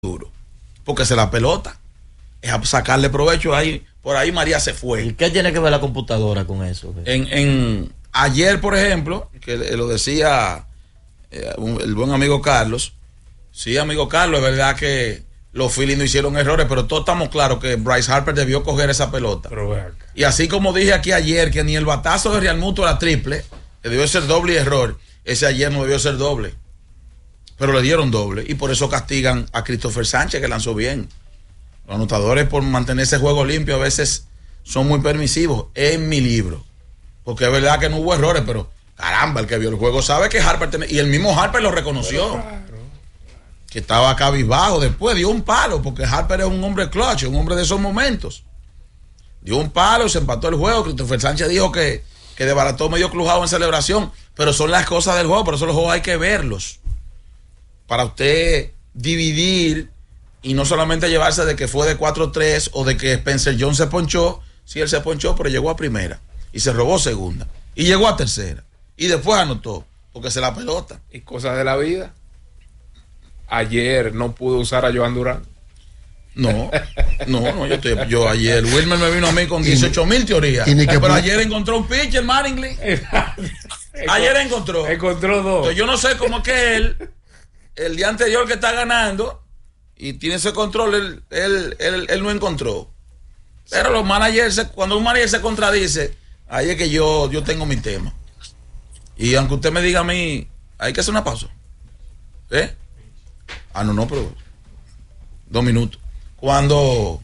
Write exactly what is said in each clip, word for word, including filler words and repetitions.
duro, porque se la pelota es a sacarle provecho ahí. Por ahí María se fue. ¿Y qué tiene que ver la computadora con eso? En, en ayer, por ejemplo, que lo decía eh, un, el buen amigo Carlos. Sí, amigo Carlos, es verdad que los Phillies no hicieron errores, pero todos estamos claros que Bryce Harper debió coger esa pelota. Y así como dije aquí ayer que ni el batazo de Real Muto era triple, que debió ser doble y error, ese ayer no debió ser doble, pero le dieron doble y por eso castigan a Christopher Sánchez, que lanzó bien. Los anotadores, por mantener ese juego limpio, a veces son muy permisivos en mi libro, porque es verdad que no hubo errores, pero caramba, el que vio el juego sabe que Harper tenía, y el mismo Harper lo reconoció, claro, que estaba cabizbajo. Después dio un palo, porque Harper es un hombre clutch, un hombre de esos momentos. Dio un palo, se empató el juego. Christopher Sánchez dijo que, que desbarató medio crujado en celebración, pero son las cosas del juego. Por eso los juegos hay que verlos, para usted dividir y no solamente llevarse de que fue de cuatro tres o de que Spencer Jones se ponchó. Sí, él se ponchó, pero llegó a primera y se robó segunda y llegó a tercera y después anotó, porque se la pelota. Y cosas de la vida. Ayer no pudo usar a Joan Durán. No, no, no, yo, estoy, yo ayer Wilmer me vino a mí con dieciocho mil teorías, pero pudo... ayer encontró un pitcher, Mattingly. Ayer encontró. Encontró dos. Entonces, yo no sé cómo es que él, el día anterior que está ganando y tiene ese control, él, él, él, él no encontró. Pero los managers, cuando un manager se contradice, ahí es que yo, yo tengo mi tema. Y aunque usted me diga a mí, hay que hacer una pausa. ¿Eh? Ah, no, no, pero dos minutos. Cuando,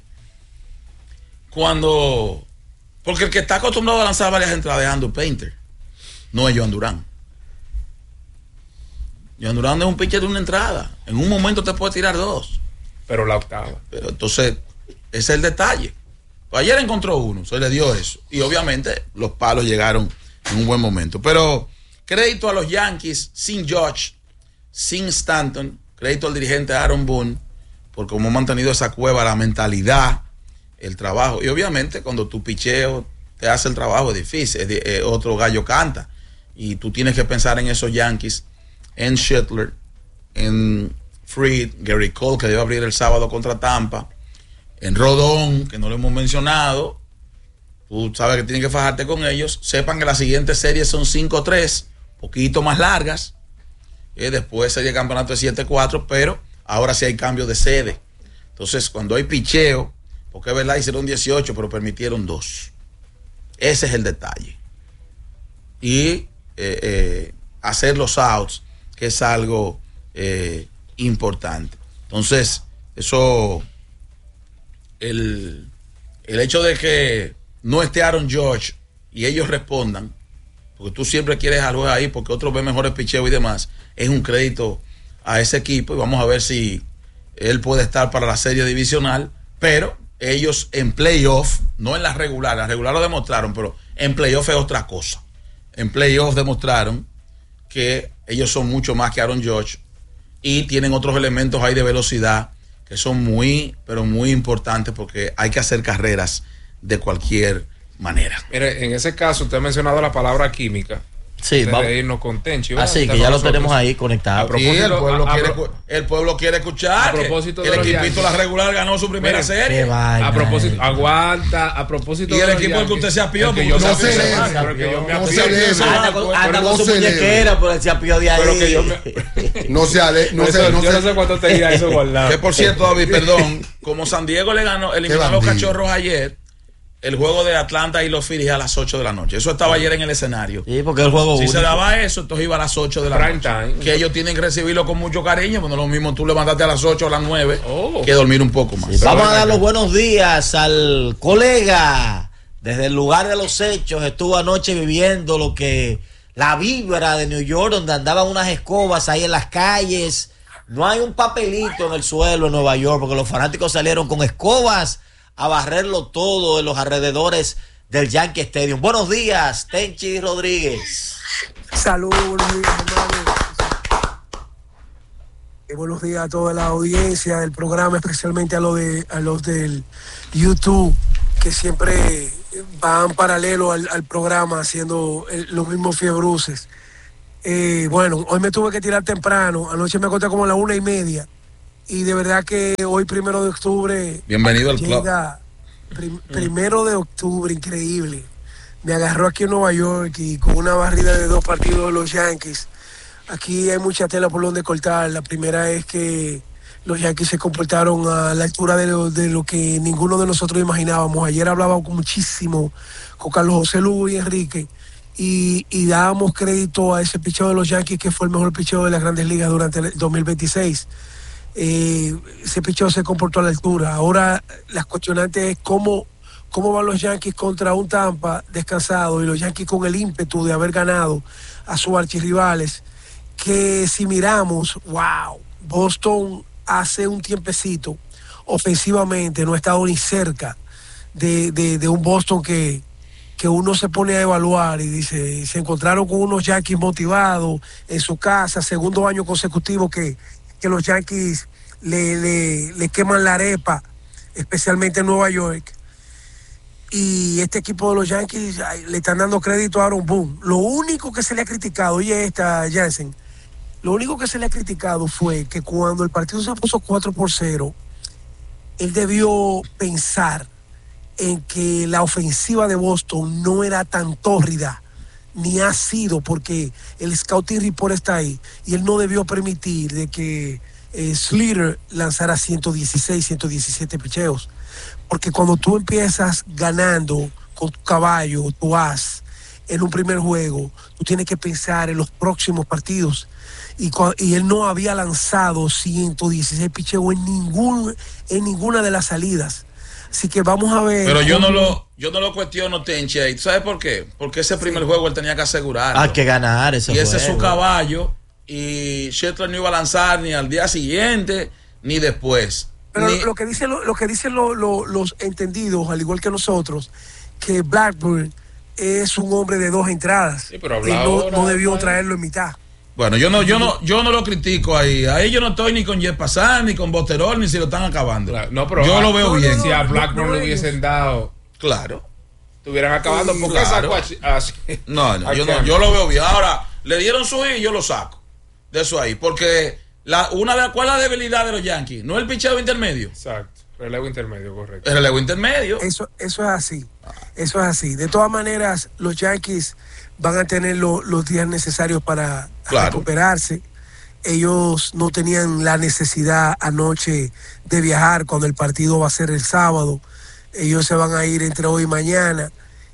cuando, porque el que está acostumbrado a lanzar varias entradas es Andrew Painter, no es Joan Durán. Joan Durán es un pitcher de una entrada. En un momento te puede tirar dos. Pero la octava. Pero entonces, ese es el detalle. Pues ayer encontró uno, se le dio eso. Y obviamente los palos llegaron en un buen momento. Pero crédito a los Yankees, sin Judge, sin Stanton. Crédito al dirigente Aaron Boone por cómo ha mantenido esa cueva, la mentalidad, el trabajo. Y obviamente cuando tu picheo te hace el trabajo es difícil, es, eh, otro gallo canta. Y tú tienes que pensar en esos Yankees, en Schittler, en Fried, Gary Cole, que debe abrir el sábado contra Tampa, en Rodón, que no lo hemos mencionado. Tú sabes que tienen que fajarte con ellos. Sepan que las siguientes series son cinco tres, poquito más largas. Eh, después sería campeonato de siete cuatro, pero ahora sí hay cambio de sede. Entonces, cuando hay picheo, porque es verdad, hicieron dieciocho, pero permitieron dos. Ese es el detalle. Y eh, eh, hacer los outs, que es algo eh, importante. Entonces, eso, el, el hecho de que no esté Aaron Judge y ellos respondan, porque tú siempre quieres al juez ahí porque otros ven mejores picheos y demás, es un crédito a ese equipo y vamos a ver si él puede estar para la serie divisional, pero ellos en playoff, no en la regular, la regular lo demostraron, pero en playoff es otra cosa. En playoff demostraron que ellos son mucho más que Aaron Judge y tienen otros elementos ahí de velocidad que son muy, pero muy importantes porque hay que hacer carreras de cualquier manera. Mire, en ese caso usted ha mencionado la palabra química. Sí, vamos a irnos con Tenchi. Así que ya lo tenemos ahí conectado. Sí, el pueblo, a, quiere, a, el pueblo quiere escuchar. A propósito que de el equipito Yankees, la regular ganó su primera Qué, serie. Qué vaina, a propósito, aguanta, a propósito y de el equipo al que usted se apió, porque yo no se se anda con, anda con su muñequera, pero él se apió de ahí. Pero que yo me... no se ale, no eso, se, no yo se... no sé cuánto tenía eso guardado. Que por cierto, David, perdón, como San Diego le ganó, eliminó a los Cachorros ayer, el juego de Atlanta y los Phillies a las ocho de la noche. Eso estaba ayer en el escenario. Sí, porque el juego si único. se daba eso, entonces iba a las ocho de la Prime noche. time. Que ellos tienen que recibirlo con mucho cariño, porque no es lo mismo tú levantarte a las ocho o a las nueve oh. que dormir un poco más. Sí, vamos a dar los buenos días al colega. Desde el lugar de los hechos, estuvo anoche viviendo lo que la vibra de New York, donde andaban unas escobas ahí en las calles. No hay un papelito en el suelo en Nueva York, porque los fanáticos salieron con escobas a barrerlo todo en los alrededores del Yankee Stadium. Buenos días, Tenchi Rodríguez. Saludos, buenos días, hermano. Eh, buenos días a toda la audiencia del programa, especialmente a, lo de, a los del YouTube, que siempre van paralelo al, al programa haciendo el, los mismos fiebruces. Eh, bueno, hoy me tuve que tirar temprano, anoche me acosté como a la una y media y de verdad que hoy primero de octubre bienvenido al club. Llega prim, primero de octubre, increíble. Me agarró aquí en Nueva York y con una barrida de dos partidos de los Yankees. Aquí hay mucha tela por donde cortar. La primera es que los Yankees se comportaron a la altura de lo, de lo que ninguno de nosotros imaginábamos. Ayer hablaba muchísimo con Carlos José Lugo y Enrique y, y dábamos crédito a ese picheo de los Yankees, que fue el mejor picheo de las Grandes Ligas durante el dos mil veintiséis. Eh, ese picheo se comportó a la altura. Ahora las cuestionantes es cómo, cómo van los Yankees contra un Tampa descansado y los Yankees con el ímpetu de haber ganado a sus archirrivales, que si miramos, wow, Boston hace un tiempecito ofensivamente no ha estado ni cerca de, de, de un Boston que, que uno se pone a evaluar y dice, se encontraron con unos Yankees motivados en su casa, segundo año consecutivo que, que los Yankees le, le, le queman la arepa, especialmente en Nueva York. Y este equipo de los Yankees ay, le están dando crédito a Aaron Boone. Lo único que se le ha criticado, oye esta Jansen, lo único que se le ha criticado fue que cuando el partido se puso cuatro por cero, él debió pensar en que la ofensiva de Boston no era tan tórrida, ni ha sido, porque el scouting report está ahí, y él no debió permitir de que eh, Slater lanzara ciento dieciséis, ciento diecisiete picheos, porque cuando tú empiezas ganando con tu caballo, tu as, en un primer juego, tú tienes que pensar en los próximos partidos. Y, y él no había lanzado ciento dieciséis picheos en ningún en ninguna de las salidas, así que vamos a ver. Pero yo no lo yo no lo cuestiono, Tenche. ¿Sabes por qué? Porque ese primer sí. juego él tenía que asegurar. Hay que ganar ese y juego. ese es su caballo, y Shetland no iba a lanzar ni al día siguiente ni después. Pero ni... lo que dicen lo, lo que dicen lo, lo, los entendidos, al igual que nosotros, que Blackburn es un hombre de dos entradas. Sí, pero él no, ahora, no debió ahora. traerlo en mitad. Bueno, yo no, yo no, yo no lo critico ahí. Ahí yo no estoy ni con Jeff Passan, ni con Bosterol, ni si lo están acabando. Claro, no, pero yo a, lo veo no, bien. no, si a Blackburn no, no, le hubiesen dado, claro. estuvieran acabando. Sí, ¿Por qué claro. sacó así? No, no, yo no, yo lo veo bien. Ahora, le dieron su y yo lo saco de eso ahí. Porque la, una de ¿cuál es la debilidad de los Yankees? No el picheo intermedio. Exacto, relevo intermedio, correcto. El relevo intermedio. Eso, eso es así. Eso es así. De todas maneras, los Yankees van a tener lo, los días necesarios para Claro. recuperarse. Ellos no tenían la necesidad anoche de viajar cuando el partido va a ser el sábado. Ellos se van a ir entre hoy y mañana.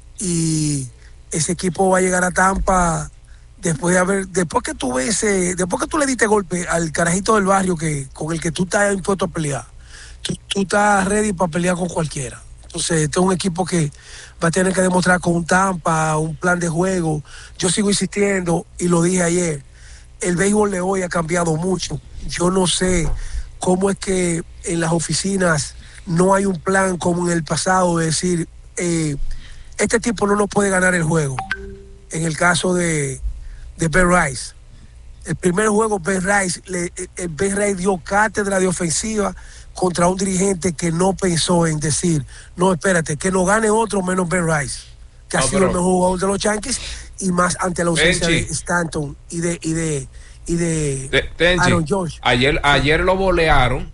Y ese equipo va a llegar a Tampa después de haber, después que tú ves, eh, después que tú le diste golpe al carajito del barrio que con el que tú estás impuesto a pelear. Tú, tú estás ready para pelear con cualquiera. Entonces, este es un equipo que va a tener que demostrar con un Tampa, un plan de juego. Yo sigo insistiendo, y lo dije ayer, el béisbol de hoy ha cambiado mucho. Yo no sé cómo es que en las oficinas no hay un plan como en el pasado de decir, eh, este tipo no nos puede ganar el juego. En el caso de, de Ben Rice. El primer juego, Ben Rice, le, el Ben Rice dio cátedra de ofensiva contra un dirigente que no pensó en decir, no, espérate, que no gane otro menos Ben Rice, que No, ha sido pero... el mejor jugador de los Yankees, y más ante la ausencia Benchi. de Stanton y de y de y de Te- Tenchi, Aaron George. ayer, ayer lo bolearon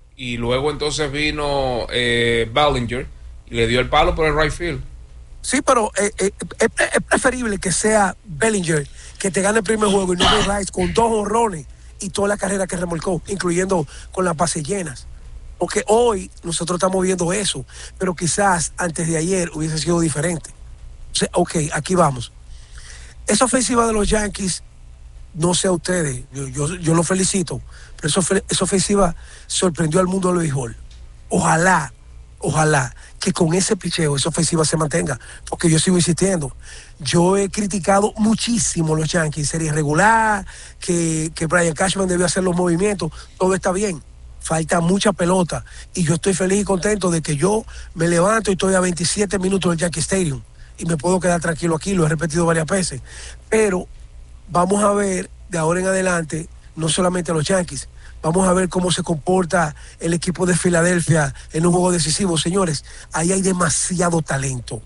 y luego entonces vino eh, Ballinger y le dio el palo por el right field. Sí, pero eh, eh, es, es preferible que sea Bellinger que te gane el primer juego y no Ben Rice con dos honrones y toda la carrera que remolcó, incluyendo con las bases llenas. Porque hoy nosotros estamos viendo eso, pero quizás antes de ayer hubiese sido diferente. O sea, ok, aquí vamos. Esa ofensiva de los Yankees, no sé a ustedes, yo, yo, yo los felicito, pero esa, esa ofensiva sorprendió al mundo del béisbol. Ojalá, ojalá que con ese picheo esa ofensiva se mantenga, porque yo sigo insistiendo. Yo he criticado muchísimo a los Yankees, serie regular, que, que Brian Cashman debió hacer los movimientos, todo está bien. Falta mucha pelota y yo estoy feliz y contento de que yo me levanto y estoy a veintisiete minutos del Yankee Stadium y me puedo quedar tranquilo aquí, lo he repetido varias veces, pero vamos a ver de ahora en adelante no solamente a los Yankees, vamos a ver cómo se comporta el equipo de Filadelfia en un juego decisivo. Señores, ahí hay demasiado talento.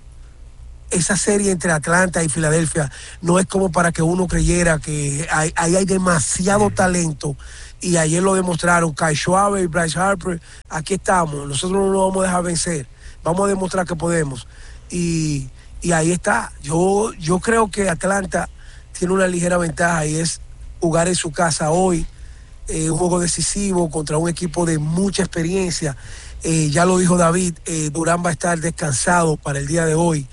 Esa serie entre Atlanta y Filadelfia no es como para que uno creyera que ahí hay, hay demasiado talento y ayer lo demostraron. Kyle Schwarber y Bryce Harper, aquí estamos. Nosotros no nos vamos a dejar vencer. Vamos a demostrar que podemos. Y, y ahí está. Yo, yo creo que Atlanta tiene una ligera ventaja y es jugar en su casa hoy. Eh, un juego decisivo contra un equipo de mucha experiencia. Eh, ya lo dijo David, eh, Durán va a estar descansado para el día de hoy.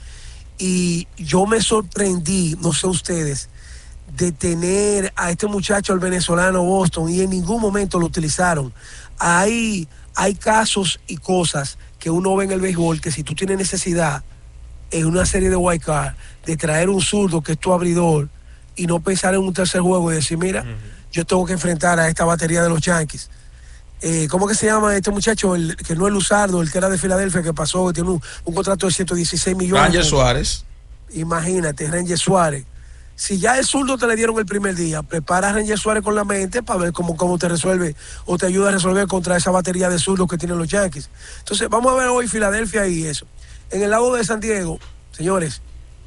Y yo me sorprendí, no sé ustedes, de tener a este muchacho, el venezolano Boston, y en ningún momento lo utilizaron. Hay, hay casos y cosas que uno ve en el béisbol que si tú tienes necesidad en una serie de wild card de traer un zurdo que es tu abridor y no pensar en un tercer juego y decir, mira, uh-huh. yo tengo que enfrentar a esta batería de los Yankees. Eh, ¿Cómo que se llama este muchacho? El que no es Luzardo, el que era de Filadelfia, que pasó, que tiene un, un contrato de ciento dieciséis millones. Ranger Suárez. Imagínate, Ranger Suárez. Si ya el zurdo te le dieron el primer día, prepara a Ranger Suárez con la mente para ver cómo, cómo te resuelve o te ayuda a resolver contra esa batería de zurdos que tienen los Yankees. Entonces, vamos a ver hoy Filadelfia y eso. En el lado de San Diego, señores,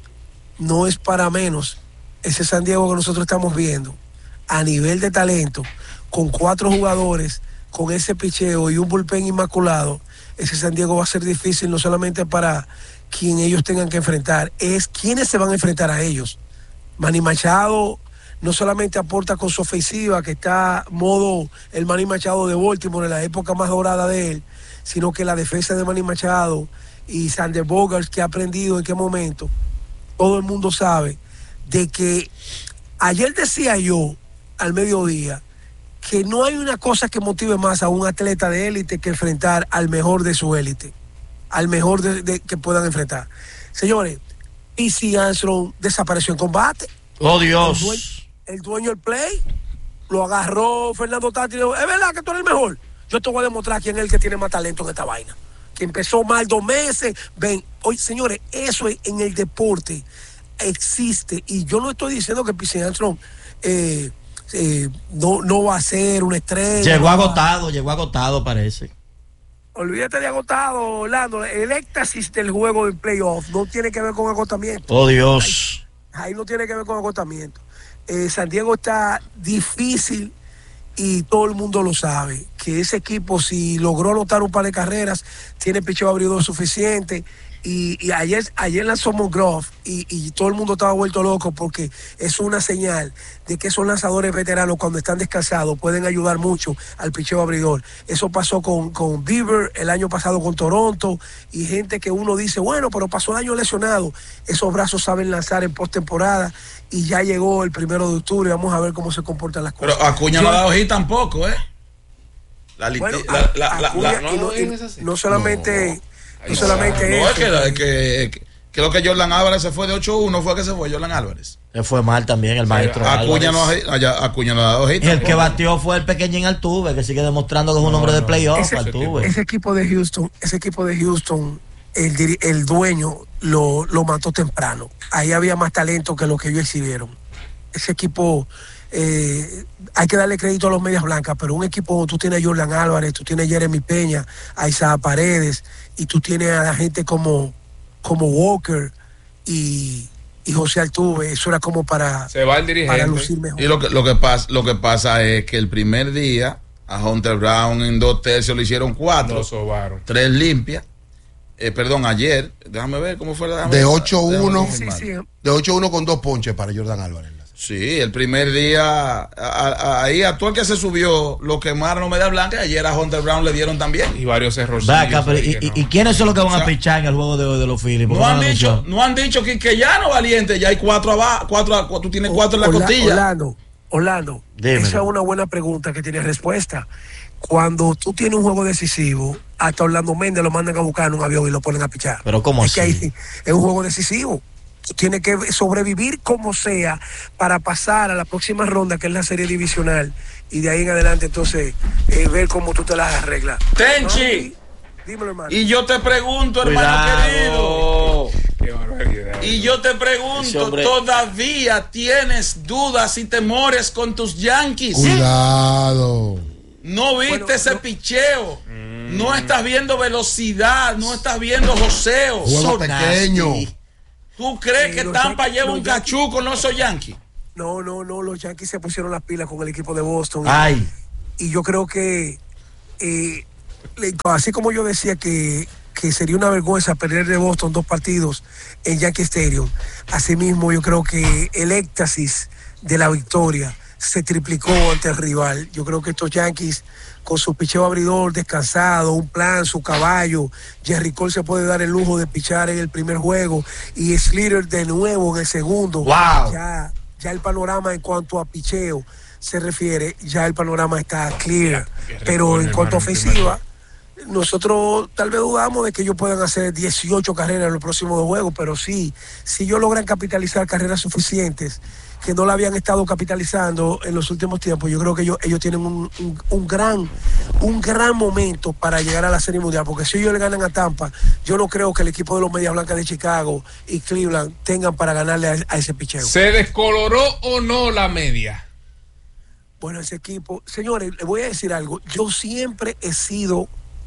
no es para menos ese San Diego que nosotros estamos viendo a nivel de talento, con cuatro jugadores, con ese picheo y un bullpen inmaculado. Ese San Diego va a ser difícil no solamente para quien ellos tengan que enfrentar, es quienes se van a enfrentar a ellos. Manny Machado no solamente aporta con su ofensiva, que está modo el Manny Machado de Baltimore en la época más dorada de él, sino que la defensa de Manny Machado y Sander Bogaerts, que ha aprendido en qué momento, todo el mundo sabe de que ayer decía yo al mediodía que no hay una cosa que motive más a un atleta de élite que enfrentar al mejor de su élite, al mejor de, de, que puedan enfrentar. Señores, P C Armstrong desapareció en combate. Oh, Dios. El dueño, el dueño del play lo agarró Fernando Tati y dijo, es verdad que tú eres el mejor. Yo te voy a demostrar quién es el que tiene más talento en esta vaina. Que empezó mal dos meses. Ven, oye, señores, eso en el deporte existe. Y yo no estoy diciendo que P C Armstrong eh, eh, no, no va a ser una estrella. Llegó agotado, llegó agotado, parece. Olvídate de agotado, Orlando. El éxtasis del juego del playoff no tiene que ver con agotamiento. Oh, Dios. Ahí, ahí no tiene que ver con agotamiento. Eh, San Diego está difícil y todo el mundo lo sabe. Que ese equipo, si logró anotar un par de carreras, tiene picheo abridor suficiente. Y, y ayer, ayer lanzó Musgrove y, y todo el mundo estaba vuelto loco porque es una señal de que esos lanzadores veteranos cuando están descansados pueden ayudar mucho al picheo abridor. Eso pasó con, con Bieber el año pasado con Toronto y gente que uno dice, bueno, pero pasó el año lesionado. Esos brazos saben lanzar en postemporada y ya llegó el primero de octubre. Vamos a ver cómo se comportan las cosas. Pero Acuña no ha dado hit tampoco, ¿eh? La, bueno, la, la, la, Acuña, la, y no, y no solamente... No. No solamente no, eso. es que, que, que, que lo que Jordan Álvarez se fue de ocho uno fue que se fue Jordan Álvarez. Le fue mal también el maestro. Acuña no, ha, Acuña no ha dado hit. El que batió fue el pequeñín Altuve, que sigue demostrando que es un no, hombre no. de playoff. Ese, Altuve. ese equipo de Houston, ese equipo de Houston, el, el dueño lo, lo mató temprano. Ahí había más talento que lo que ellos exhibieron. Ese equipo, eh, hay que darle crédito a los medias blancas, pero un equipo, tú tienes a Jordan Álvarez, tú tienes a Jeremy Peña, a Isaac Paredes, y tú tienes a la gente como, como Walker y, y José Altuve. Eso era como para, se va el dirigente. Para lucir mejor. Y lo que, lo, que pasa, lo que pasa es que el primer día a Hunter Brown en dos tercios le hicieron cuatro, lo sobaron. Tres limpias. Eh, perdón, ayer, déjame ver cómo fue la. De ocho uno, sí, sí. de ocho uno con dos ponches para Jordan Álvarez. Sí, el primer día, a, a, ahí a todo el que se subió, lo quemaron media blanca, ayer a Hunter Brown le dieron también. Y varios errores. ¿Y, y, ¿Y quiénes son los que van o sea, a pichar en el juego de, de los Phillies? No han, dicho, no han dicho que, que ya no valiente, ya hay cuatro abajo, cuatro, tú tienes cuatro en la Orlando, costilla. Orlando, Orlando, esa es una buena pregunta que tiene respuesta. Cuando tú tienes un juego decisivo, hasta Orlando Méndez lo mandan a buscar en un avión y lo ponen a pichar. Pero ¿cómo es así? Que ahí, es un juego decisivo. Tú tienes que sobrevivir como sea para pasar a la próxima ronda, que es la serie divisional, y de ahí en adelante entonces eh, ver cómo tú te las arreglas. Tenchi, ¿no? Dímelo, hermano. Y yo te pregunto, hermano Cuidado. querido. Qué barbaridad. Y yo te pregunto, ¿todavía tienes dudas y temores con tus Yankees? Cuidado. No viste bueno, ese no. picheo. Mm. No estás viendo velocidad, no estás viendo joseo. Juego pequeño. ¿Tú crees que Tampa lleva un cachú con esos Yankees? No, no, no, los Yankees se pusieron las pilas con el equipo de Boston. Ay. y yo creo que, eh, así como yo decía que, que sería una vergüenza perder de Boston dos partidos en Yankee Stadium, asimismo yo creo que el éxtasis de la victoria se triplicó ante el rival. Yo creo que estos Yankees, con su picheo abridor descansado, un plan, su caballo, Jerry Cole se puede dar el lujo de pichar en el primer juego y Slater de nuevo en el segundo. Wow. Ya, ya el panorama en cuanto a picheo se refiere, ya el panorama está clear. Pero en cuanto a ofensiva, nosotros tal vez dudamos de que ellos puedan hacer dieciocho carreras en los próximos dos juegos, pero sí, si ellos logran capitalizar carreras suficientes que no la habían estado capitalizando en los últimos tiempos, yo creo que ellos, ellos tienen un, un, un gran un gran momento para llegar a la Serie Mundial, porque si ellos le ganan a Tampa, yo no creo que el equipo de los Medias Blancas de Chicago y Cleveland tengan para ganarle a, a ese picheo. ¿Se descoloró o no la media? Bueno, ese equipo, señores, les voy a decir algo, yo siempre he sido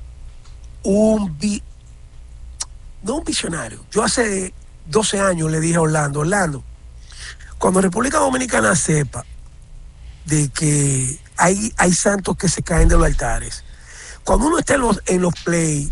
un vi, no un visionario. Yo hace doce años le dije a Orlando, Orlando, cuando República Dominicana sepa de que hay, hay santos que se caen de los altares, cuando uno está en los, en los play,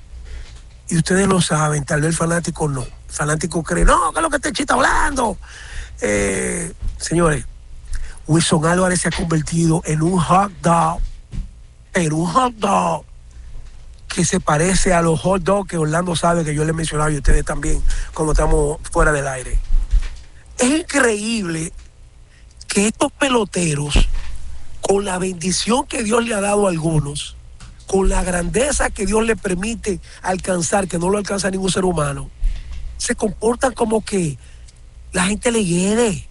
y ustedes lo saben, tal vez el fanático no, el fanático cree, no, que es lo que este chiste está hablando. Eh, señores, Wilson Álvarez se ha convertido en un hot dog, en un hot dog que se parece a los hot dogs que Orlando sabe que yo le he mencionado y ustedes también cuando estamos fuera del aire. Es increíble que estos peloteros, con la bendición que Dios le ha dado a algunos, con la grandeza que Dios le permite alcanzar, que no lo alcanza ningún ser humano, se comportan como que la gente le hiere.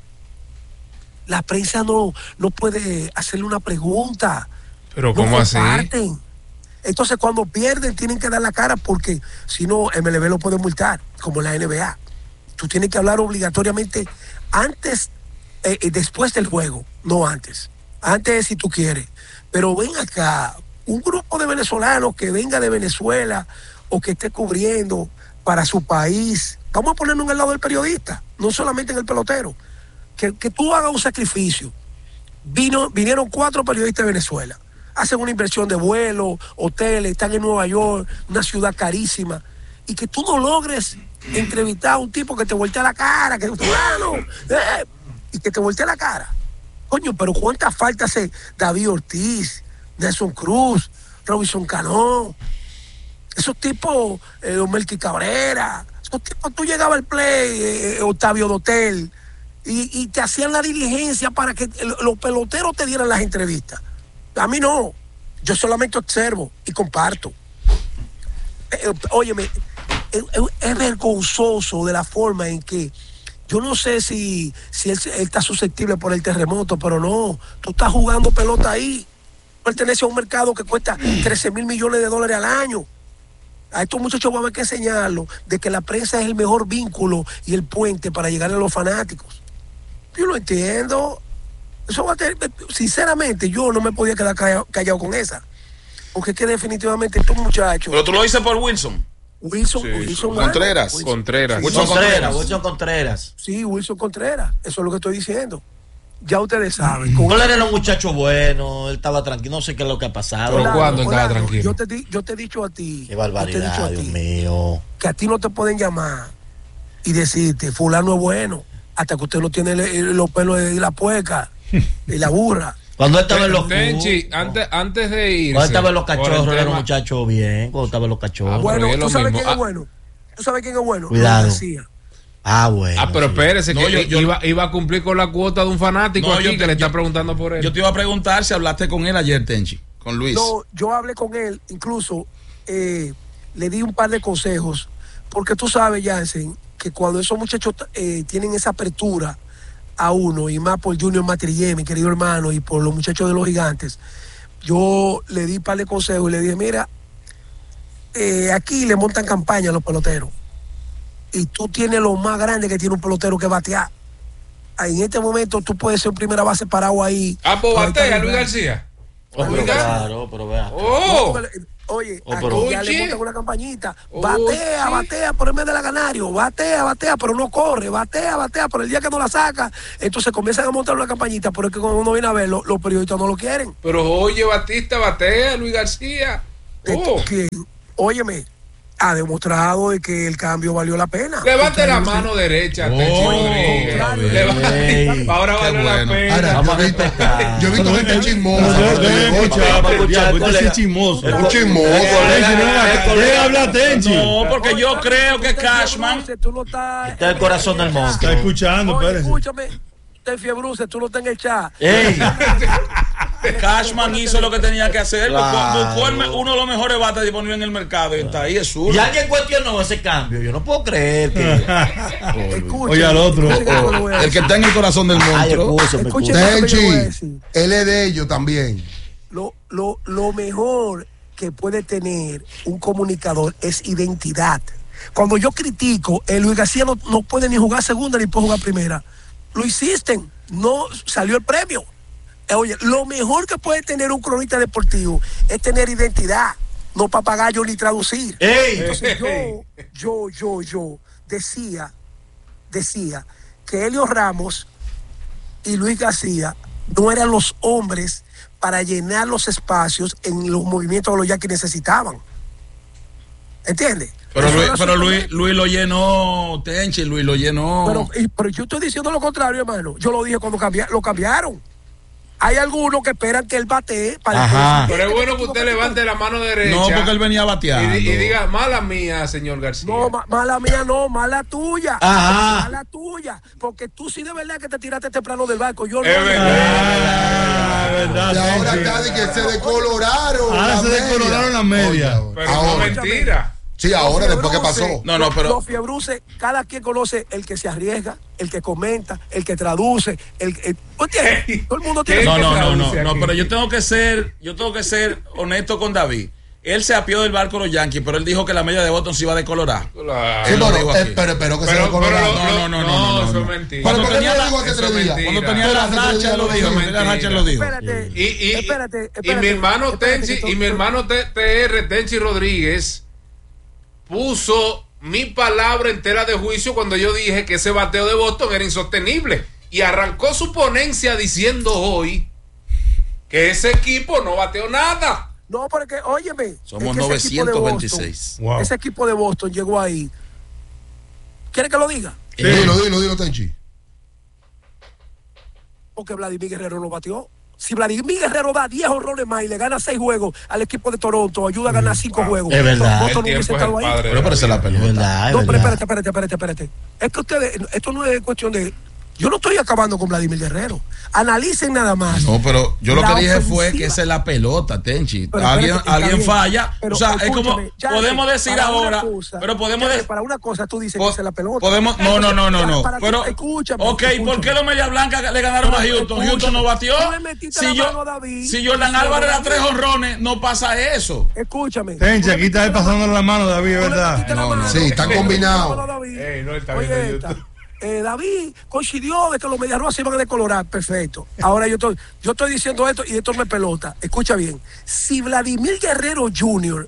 La prensa no, no puede hacerle una pregunta. ¿Pero cómo no así? Entonces cuando pierden tienen que dar la cara, porque si no M L B lo puede multar, como la N B A. Tú tienes que hablar obligatoriamente antes, eh, después del juego, no antes. Antes si tú quieres. Pero ven acá, un grupo de venezolanos que venga de Venezuela o que esté cubriendo para su país, vamos a ponernos en el lado del periodista, no solamente en el pelotero. Que, que tú hagas un sacrificio. Vino, vinieron cuatro periodistas de Venezuela, hacen una inversión de vuelo, hoteles, están en Nueva York, una ciudad carísima, y que tú no logres entrevistar a un tipo que te voltea la cara, que fulano, eh, y que te voltea la cara. Coño, pero cuántas faltas hace David Ortiz, Nelson Cruz, Robinson Cano, esos tipos, eh, Melqui Cabrera, esos tipos, tú llegabas al play, eh, Octavio Dotel, y, y te hacían la diligencia para que el, los peloteros te dieran las entrevistas. A mí no, yo solamente observo y comparto. Eh, óyeme, es, es vergonzoso de la forma en que, yo no sé si, si él, él está susceptible por el terremoto, pero no, tú estás jugando pelota ahí, pertenece a un mercado que cuesta trece mil millones de dólares al año. A estos muchachos va a haber que enseñarlo de que la prensa es el mejor vínculo y el puente para llegar a los fanáticos. Yo lo entiendo. Eso va a tener, sinceramente, yo no me podía quedar callado, callado con esa. Porque es que definitivamente estos muchachos. Pero tú lo dices por Wilson. Wilson, Sí, Wilson Contreras. Wilson. Contreras. Wilson Wilson Contreras, Contreras. Wilson Contreras. Sí, Wilson Contreras. Eso es lo que estoy diciendo. Ya ustedes saben. Con Cole era un muchacho bueno, él estaba tranquilo, no sé qué es lo que ha pasado. Pero ¿cuándo él estaba Orlando, tranquilo? Yo te, di- yo te he dicho a ti. Qué yo te he dicho barbaridad, a Dios ti, mío. que a ti no te pueden llamar y decirte, fulano es bueno, hasta que usted no tiene el- los pelos de la pueca y la burra. Cuando él estaba en los Tenchi, clubes, antes, antes de irse. cuando estaba en los por el cachorros, era un tema- muchacho bien. Cuando estaba en los cachorros. Ah, Bueno, pero es lo ¿tú sabes mismo. quién Ah. es bueno? ¿Tú sabes quién es bueno? Cuidado. Luis García. Ah, bueno. Ah, pero sí. espérese, No, que yo- yo- iba, iba a cumplir con la cuota de un fanático No, aquí yo que te- le está yo- preguntando por él. Yo te iba a preguntar si hablaste con él ayer, Tenchi, con Luis. No, yo hablé con él, incluso eh, le di un par de consejos, porque tú sabes, Jansen, que cuando esos muchachos eh, tienen esa apertura a uno, y más por Junior Matrillé, mi querido hermano, y por los muchachos de los Gigantes, yo le di un par de consejos y le dije, mira, eh, aquí le montan campaña a los peloteros, y tú tienes lo más grande que tiene un pelotero que batear. En este momento tú puedes ser primera base parado ahí. Ah, pues Con batea, el Luis tal- García. Oh, pero Oiga. claro, pero vea. Oh. No, porque- Oye, Oh, aquí pero- ya le Oye. montan una campañita. Oye. Batea, batea por el mes de la Canario. Batea, batea, pero no corre. Batea, batea, pero el día que no la saca, entonces comienzan a montar una campañita. Pero es que cuando uno viene a verlo, los periodistas no lo quieren. Pero oye, Batista, batea, Luis García. Oh. Es que, óyeme, ha demostrado de que el cambio valió la pena. Levante la Entonces, mano derecha, Oh, Tenchi Rodríguez. claro. Levante. Ey. Ahora Qué vale la bueno. pena. Ahora, Vamos yo a he visto, respetar. yo he visto gente chismosa. No, pero no, de no, bocha. Vamos a escuchar, Usted colega. es chismoso. Un chismoso. Tenchi, no haga- deja hablar, Tenchi. No, porque yo creo que Cashman. Tú no estás. Está el corazón del monstruo. Está escuchando, Oye, espérese. escúchame, usted Fiebruce, tú no estás en el chat. Ey, Cashman hizo lo que tenía que hacer. Claro. Buscó el me- uno de los mejores bates disponibles en el mercado. Y está ahí, es suyo. y alguien cuestionó ese cambio. Yo no puedo creer que. Escucha, Oye, al otro. escucha lo que le voy a El que decir. está en el corazón del Ay, monstruo. escúchame, Escuche. escúchame. Lo que yo voy a Tenchi, decir. él es de ellos también. Lo, lo, lo mejor que puede tener un comunicador es identidad. Cuando yo critico, el Luis García no, no puede ni jugar segunda ni puede jugar primera. Lo hiciste, no salió el premio. Eh, Oye, lo mejor que puede tener un cronista deportivo es tener identidad, no papagayo ni traducir. Ey, Entonces yo, yo, yo, yo decía, decía que Helio Ramos y Luis García no eran los hombres para llenar los espacios en los movimientos que los Yankees necesitaban. ¿Entiendes? Pero, Eso Luis, era pero su Luis, momento. Luis lo llenó, Tenchi, Luis lo llenó. Pero, y- pero yo estoy diciendo lo contrario, hermano. Yo lo dije cuando cambia- lo cambiaron. Hay algunos que esperan que él batee para Ajá. Pero es bueno que usted levante la mano derecha. no, porque él venía y, bateando. di- y diga, mala mía, señor García. No, ma- mala mía no, mala tuya. Ajá. Mala tuya. Porque tú sí de verdad que te tiraste temprano del barco. Yo no. Es Ah, Y verdad, ahora Tenchi. está de que se decoloraron. Ahora la se media. decoloraron la media. Oye, Pero no ahora. mentira. Sí, ahora, después que pasó. No, no, pero- Los fiebruces, cada quien conoce el que se arriesga, el que comenta, el que traduce, el, el ¿entiendes? Todo el mundo tiene No, su- no, no, no, traduce no, aquí. pero yo tengo que ser, yo tengo que ser honesto con David. Él se apió del barco de los Yankees, pero él dijo que la media de Boston se iba a decolorar. Claro. Sí, Él lo bueno, dijo eh, aquí. pero espero que se Pero- decoloraron. pero- No, no, no, no, no, no, eso es no. mentira. Pero Cuando ¿por qué tenía no la- lo dijo hace eso tres es días? mentira. Cuando tenía Pero la hace tres racha, días él lo no dijo. dijo. Cuando tenía la racha, él lo dijo. Espérate, Y, y, espérate, y espérate, mi hermano espérate, Tenchi que y tú- mi hermano T- TR, Tenchi Rodríguez, puso mi palabra entera de juicio cuando yo dije que ese bateo de Boston era insostenible. Y arrancó su ponencia diciendo hoy que ese equipo no bateó nada. No, porque, óyeme. Somos es que ese equipo de Boston- novecientos veintiséis. Wow. Ese equipo de Boston llegó ahí. ¿Quiere que lo diga? Dilo, dilo, dilo, Tenchi. Porque Vladimir Guerrero no batió. Si Vladimir Guerrero da diez honrones más y le gana seis juegos al equipo de Toronto, ayuda a ganar cinco juegos. Es verdad. Boston El no hubiese tiempo es el estado ahí. padre. Pero parece la Es pelota. verdad, es No, pero verdad. espérate, espérate, espérate, espérate. Es que ustedes, esto no es cuestión de. Yo no estoy acabando con Vladimir Guerrero. Analicen nada más. No, pero yo lo La que dije fue ofensiva. que esa es la pelota, Tenchi. Pero Alguien, espérate, está alguien bien. falla. Pero o sea, es como, escúchame, Yankee, podemos decir para una ahora, cosa- pero podemos Yankee, decir. para una cosa tú dices Po- que esa es la pelota. Podemos, no, no, no, no, no. Para- para- Pero, escúchame, ok, ¿por escúchame. qué los Media Blancas le ganaron a Pero Houston? escúchame, Houston no batió. tú le metiste Si la yo, mano a David, si Jordan y si Álvarez da David- tres honrones, no pasa eso. Escúchame. Tenchi, Tú le aquí está él metiste la pasando la mano, David, es Tú le verdad. metiste la No, mano. no. Sí, están Tú le metiste la combinados. mano a David. Ey, no, él está Oye, viendo en esta, YouTube. eh, David coincidió de que los Mediarrojas se iban a decolorar. Perfecto. Ahora yo estoy, yo estoy diciendo esto y esto me pelota. Escucha bien. Si Vladimir Guerrero junior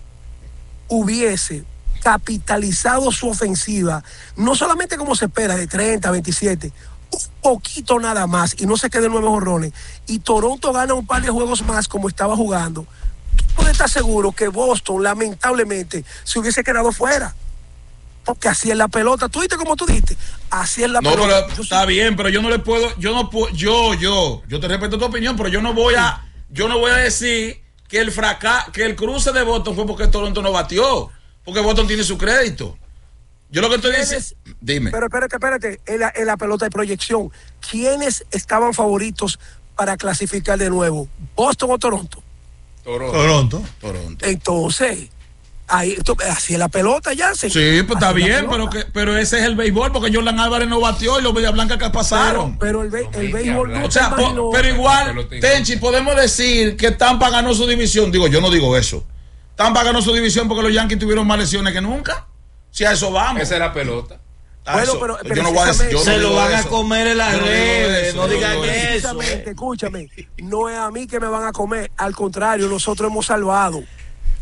hubiese capitalizado su ofensiva, no solamente como se espera, de treinta, veintisiete, un poquito nada más y no se quede nueve jorrones, y Toronto gana un par de juegos más como estaba jugando, tú puedes estar seguro que Boston, lamentablemente, se hubiese quedado fuera. Porque así es la pelota. Tú viste como tú dijiste. Así es la No, pelota. pero Yo está soy- bien, pero yo no le puedo, yo no puedo, yo, yo, yo te respeto tu opinión, pero yo no voy a, yo no voy a decir que el fracaso, que el cruce de Boston fue porque Toronto no batió, porque Boston tiene su crédito. Yo lo que estoy diciendo, dime. Pero espérate, espérate. En la, en la pelota de proyección, ¿quiénes estaban favoritos para clasificar de nuevo? ¿Boston o Toronto? Toronto. Toronto. Toronto. Entonces, ahí, esto- así es la pelota, ya. Sí, pues está bien, pero que, pero ese es el béisbol, porque Jordan Álvarez no batió y los Media Blancas que pasaron. Pero, pero el, be- No el me béisbol hablas. no O sea, te po- imaginó- pero igual, Pelota Tenchi, podemos decir que Tampa ganó su división. Digo, yo no digo eso. Tampa ganó su división porque los Yankees tuvieron más lesiones que nunca. Si a eso vamos. Esa es la pelota. A Bueno, eso. pero- pero yo no voy a decir, yo no Se lo digo van a eso. comer en las Yo no digo redes, eso, no yo no digan digo eso. eso. Precisamente, escúchame, no es a mí que me van a comer, al contrario, nosotros hemos salvado.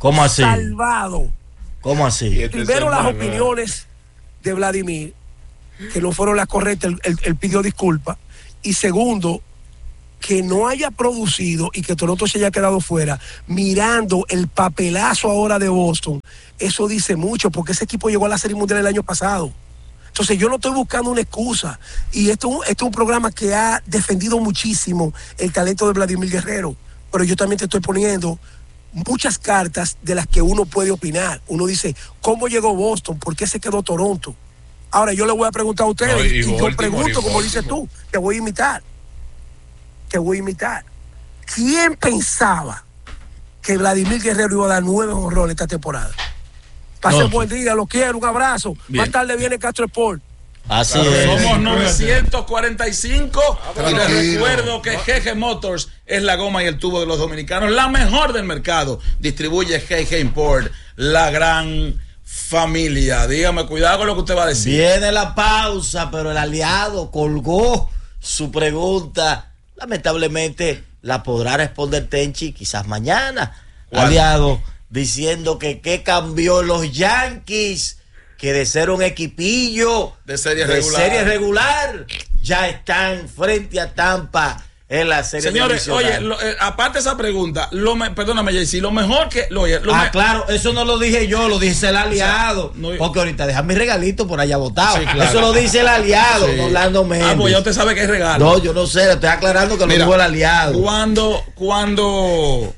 ¿Cómo así? Salvado. ¿Cómo así? Este Primero las semana. opiniones de Vladimir, que no fueron las correctas, él, él- él pidió disculpas. Y segundo, que no haya producido y que Toronto se haya quedado fuera, mirando el papelazo ahora de Boston, eso dice mucho, porque ese equipo llegó a la Serie Mundial el año pasado. Entonces yo no estoy buscando una excusa. Y esto, es un- esto es un programa que ha defendido muchísimo el talento de Vladimir Guerrero. Pero yo también te estoy poniendo muchas cartas de las que uno puede opinar. Uno dice, ¿cómo llegó Boston? ¿Por qué se quedó Toronto? Ahora yo le voy a preguntar a ustedes, No, y y, yo Baltimore, pregunto, y como dices Baltimore. tú, te voy a imitar. Te voy a imitar. ¿Quién pensaba que Vladimir Guerrero iba a dar nueve honrones esta temporada? Pasen No. buen día, lo quiero, un abrazo. Bien. Más tarde viene Castro Sport. Así Claro, es. somos Cuídate. novecientos cuarenta y cinco y les Tranquilo. recuerdo que G G Motors es la goma y el tubo de los dominicanos, la mejor del mercado. Distribuye G G Import, la gran familia. Dígame, cuidado con lo que usted va a decir. Viene la pausa, pero el aliado colgó su pregunta. Lamentablemente la podrá responder Tenchi quizás mañana. ¿Cuál? Aliado diciendo que qué cambió los Yankees, que de ser un equipillo De serie de regular. serie regular ya están frente a Tampa en la serie Señores, divisional. oye, lo- eh, aparte de esa pregunta, lo me, perdóname, Jaycee, lo mejor que. Lo, oye, lo Ah, me- claro, eso no lo dije yo, lo dice el aliado. no- porque ahorita deja mi regalito por allá botado. Sí, claro. Eso lo dice el aliado, Sí. no Orlando Méndez. Ah, pues ya usted sabe que es regalo. No, yo no sé, le estoy aclarando que lo Mira, dijo el aliado. Cuando, cuando,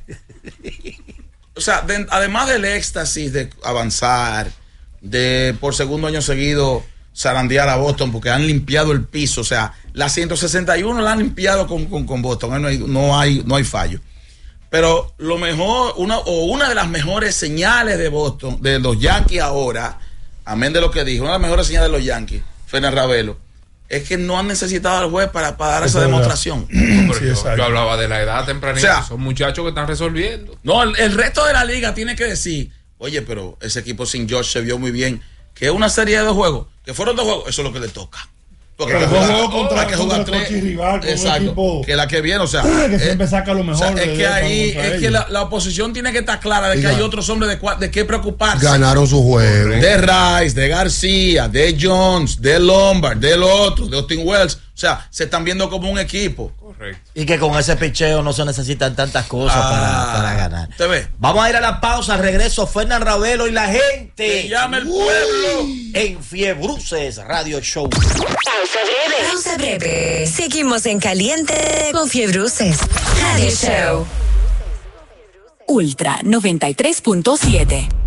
o sea, de- además del éxtasis de avanzar, de por segundo año seguido zarandear a Boston porque han limpiado el piso, o sea, la ciento sesenta y uno la han limpiado con, con, con Boston, no hay, no hay, no hay fallo. Pero lo mejor, una, o una de las mejores señales de Boston, de los Yankees ahora, amén de lo que dijo, una de las mejores señales de los Yankees, Fernández Ravelo, es que no han necesitado al juez para, para dar Es esa verdad. demostración. Pero Sí, yo, exacto. yo hablaba de la edad tempranita. O sea, son muchachos que están resolviendo. No, el, el resto de la liga tiene que decir, oye, pero ese equipo sin George se vio muy bien, que es una serie de dos juegos, que fueron dos juegos, eso es lo que le toca. Porque Pero hay que dos jugar- juegos contra- hay que jugar contra tres. Cochirrival, con un Exacto, equipo que la que viene, o sea, que eh, siempre saca lo o mejor sea, de- es que de- ahí contra es que ellos. la, la oposición tiene que estar clara de que Diga. hay otros hombres de, cua- de qué preocuparse. Ganaron su juego. De Rice, de García, de Jones, de Lombard, del otro, de Austin Wells. O sea, se están viendo como un equipo. Correcto. Y que con ese picheo no se necesitan tantas cosas Ah, para, para ganar. ¿usted ve? Vamos a ir a la pausa, regreso Fernan Ravelo y la gente. Que llame el pueblo. En Fiebruces Radio Show. Pausa breve. Pausa breve. Seguimos en caliente con Fiebruces Radio Show. Ultra noventa y tres punto siete.